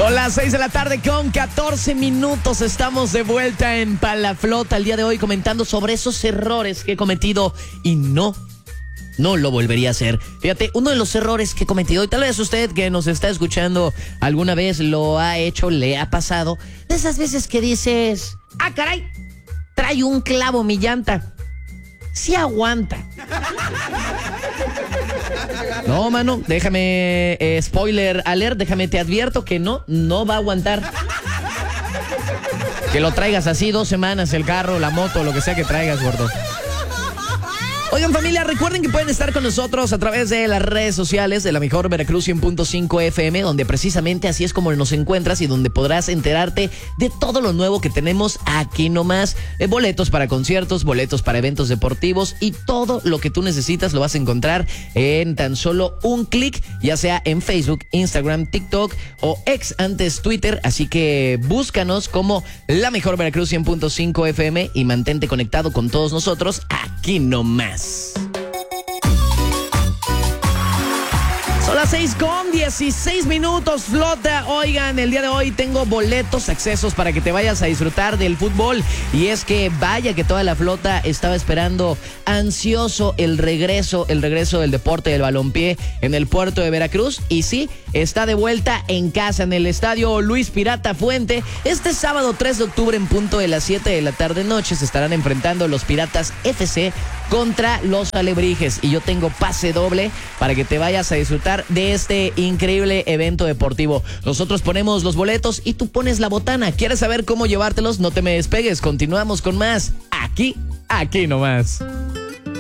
Son las 6 de la tarde con 14 minutos. Estamos de vuelta en Palaflota el día de hoy comentando sobre esos errores que he cometido y no lo volvería a hacer. Fíjate, uno de los errores que he cometido, y tal vez usted que nos está escuchando alguna vez lo ha hecho, le ha pasado, de esas veces que dices, ¡ah, caray! Trae un clavo mi llanta. Sí aguanta. No, mano, déjame, spoiler alert, déjame te advierto que no va a aguantar. Que lo traigas así 2 semanas, el carro, la moto, lo que sea que traigas, gordo. Oigan, familia, recuerden que pueden estar con nosotros a través de las redes sociales de la mejor Veracruz 100.5 FM, donde precisamente así es como nos encuentras y donde podrás enterarte de todo lo nuevo que tenemos aquí nomás. Boletos para conciertos, boletos para eventos deportivos y todo lo que tú necesitas lo vas a encontrar en tan solo un clic, ya sea en Facebook, Instagram, TikTok o ex antes Twitter. Así que búscanos como la mejor Veracruz 100.5 FM y mantente conectado con todos nosotros aquí nomás. Son las 6:16 minutos, Flota. Oigan, el día de hoy tengo boletos, accesos para que te vayas a disfrutar del fútbol. Y es que vaya que toda la Flota estaba esperando ansioso el regreso del deporte del balompié en el puerto de Veracruz. Y sí, está de vuelta en casa en el estadio Luis Pirata Fuente. Este sábado 3 de octubre en punto de las 7 de la tarde noche se estarán enfrentando los Piratas FC contra los Alebrijes. Y yo tengo pase doble para que te vayas a disfrutar de este increíble evento deportivo. Nosotros ponemos los boletos y tú pones la botana. ¿Quieres saber cómo llevártelos? No te me despegues. Continuamos con más aquí nomás.